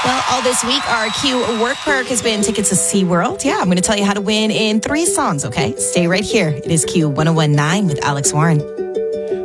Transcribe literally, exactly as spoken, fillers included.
Well, all this week, our Q work perk has been tickets to SeaWorld. Yeah, I'm going to tell you how to win in three songs, okay? Stay right here. It is Q one oh one point nine with Alex Warren.